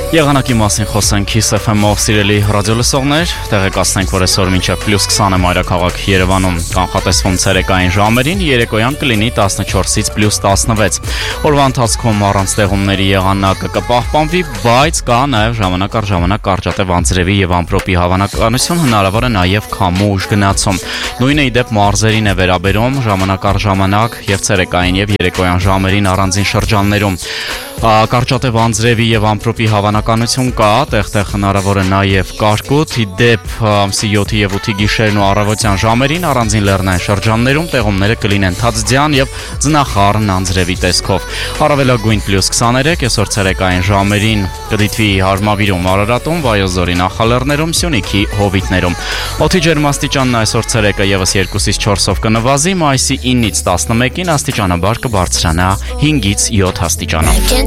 Եղանակի մասին խոսենք Kiss FM-ով սիրելի ռադիոլսողներ, տեղեկացնենք, որ այսօր մինչև +20 է մայրաքաղաք Երևանում, կանխատեսվում ցերեկային ժամերին, երեկոյան կլինի 14-ից +16։ Օրվա ընթացքում առանց ձեղումների եղանակը կպահպանվի, բայց կա նաև ժամանակ առ ժամանակ կարճատև անձրևի եւ ամպրոպի հավանականություն, հնարավոր է նաև քամու ուժ գնացում։ Նույնը ի դեպ մարզերին է վերաբերում, ժամանակ առ ժամանակ եւ ցերեկային եւ երեկոյան ժամերին առանձին շրջաններում։ Կարճատև անձրևի եւ ամպրոպի հավանականություն կա, տեղ-տեղ հնարավոր է նաեւ կարկուտ, ի դեպ ամսի 7-ի եւ 8-ի գիշերն ու առավոտյան ժամերին առանձին լեռնային շրջաններում տեղումները կլինեն թաձձյան եւ ձնախառն անձրևի տեսքով։ Առավելագույն +23, այսօր ցերեկային ժամերին կդիտվի հարմավիրում Արարատում, Վայոց-Ձորի նախալեռներում, Սյունիքի հովիտներում։ Օդի ջերմաստիճանն այսօր ցերեկը եւս 2-ից 4-ով կնվազի, մայիսի 9-ից 11-ին աստիճանաբար կբարձրանա 5-ից 7 աստիճանով։